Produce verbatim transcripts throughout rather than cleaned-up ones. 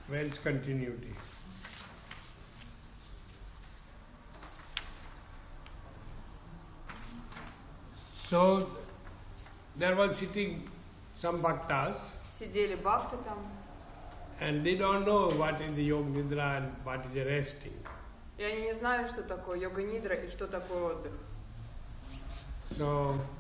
where is continuity? So there was sitting some bhaktas, Сидели бхакты там, and they don't know what is the yoga nidra and what is the resting. и они не знали, что такое йога-нидра и что такое отдых. So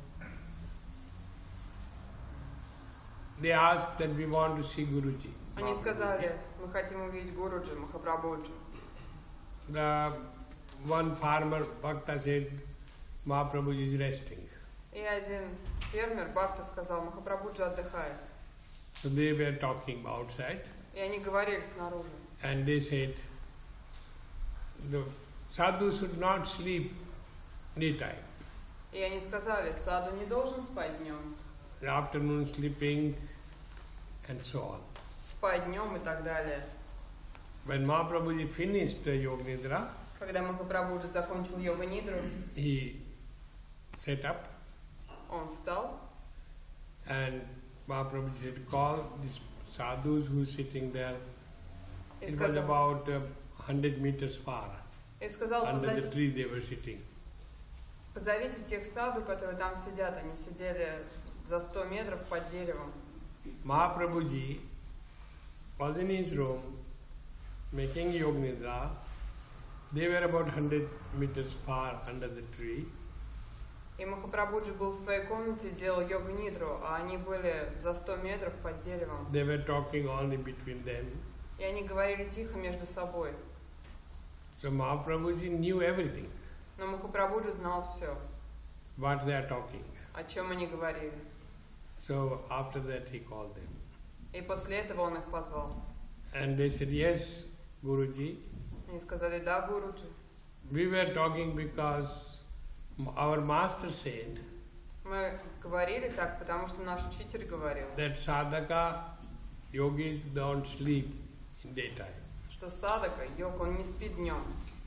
they asked that we want to see Guruji. Они сказали, мы хотим увидеть Гуруджи, Махапрабхуджи. The one farmer bhakta said, Mahaprabhu is resting. И один фермер Бхакта сказал, Махапрабхуджи отдыхает. So they were talking outside, И они говорили снаружи. and they said, the sadhu should not sleep daytime. И они сказали, саду не должен спать днем, Afternoon sleeping, and so on. спать днем и так далее. When Mahaprabhu finished the yoga nidra, Когда Махапрабхуджи закончил йога-нидру, he set up, он встал, and Mahaprabhu said, call these sadhus who are sitting there. и It was сказал, about uh, one hundred meters far. и сказал Under the позови, tree they were sitting. позовите тех саду, которые там сидят. Они сидели за сто метров под деревом. Mahaprabhuji was in his room making yoga nidra. They were about one hundred meters far under the tree. И Махапрабхуджи был в своей комнате, делал йога-нидру, а они были за сто метров под деревом. They were talking only between them. И они говорили тихо между собой. So Mahaprabhuji knew everything, Но Махапрабхуджи знал все, what they are talking. о чем они говорили. So after that he called them. И после этого он их позвал. And they said, yes, Guruji, Они сказали, да, Гуруджи. we were talking because our master said Мы говорили так, потому что наш учитель говорил, that sadhaka, yogis don't sleep in daytime. что садака, йог, он не спит днем.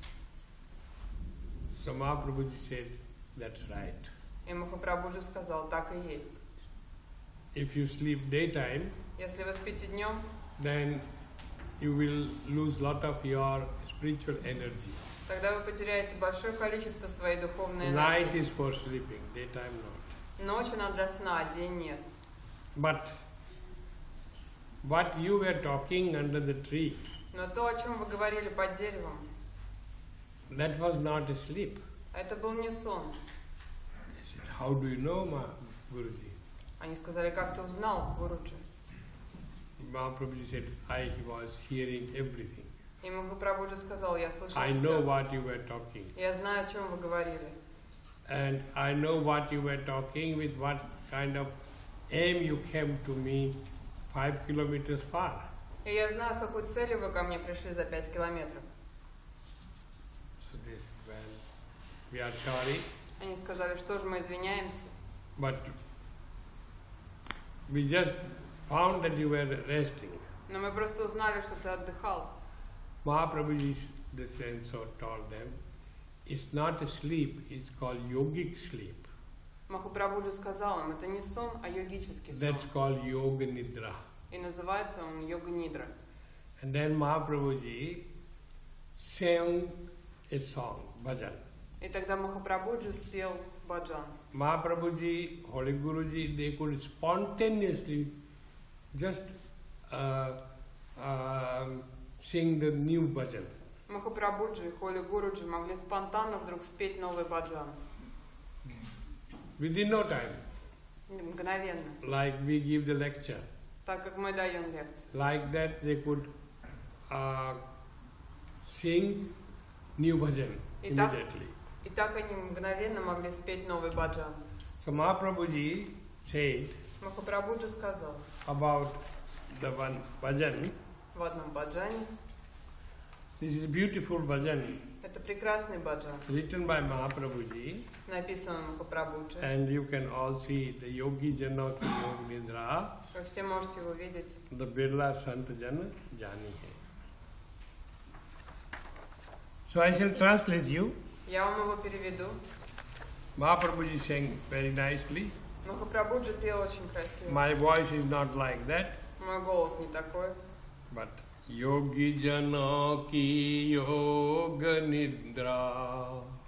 So Mahaprabhuji said, that's right. И Махапрабхуджи сказал, так и есть. If you sleep daytime, Если вы спите днем, then you will lose lot of your spiritual energy. тогда вы потеряете большое количество своей духовной Night энергии. is for sleeping, daytime not. Ночь она для сна, а день нет. But what you were talking under the tree, Но то, о чем вы говорили под деревом, that was not a sleep. это был не сон. I said, how do you know, Ma Guruji? Они сказали, как ты узнал, Гуруджи? Mahaprabhuji said, I was hearing everything. И Махапрабхуджи сказал, я слышал I know все. what you were talking. Я знаю, о чем вы говорили. And I know what you were talking, with what kind of aim you came to me five kilometers far. И я знаю, с какой целью вы ко мне пришли за пять километров. So they said, well, we are sorry, Они сказали, что же мы извиняемся. but we just found that you were resting. Но мы просто узнали, что ты отдыхал. Mahaprabhuji then so told them, it's not a sleep, it's called yogic sleep. Махапрабхуджи сказал им, это не сон, а йогический сон. That's called yoga nidra. И называется он йога-нидра. And then Mahaprabhuji sang a song, bhajan. И тогда Махапрабхуджи спел баджан. Mahaprabhuji, Holy Guruji, they could spontaneously just uh, uh, sing the new bhajan. Махапрабхуджи и Холи Гуруджи могли спонтанно вдруг спеть новый баджан. Within no time, Мгновенно. like we give the lecture. Так как мы даем лекции. Like that they could uh, sing new bhajan И так, immediately. и так они мгновенно могли спеть новый баджан. So Mahaprabhuji said Махапрабхуджи сказал about the one bhajan, в одном баджане, this is a beautiful bhajan это прекрасный баджан, written by Mahaprabhuji, написан Махапрабхуджи. and you can all see the Yogi Jana ki Yog Nidra, Вы все можете его видеть. the Birla Sant Jana Jani hai. So I shall translate you. Я вам его переведу. Mahaprabhuji sang very nicely. Махапрабхуджи пел очень красиво. My voice is not like that, Мой голос не такой, but योगी जनों की योग निद्रा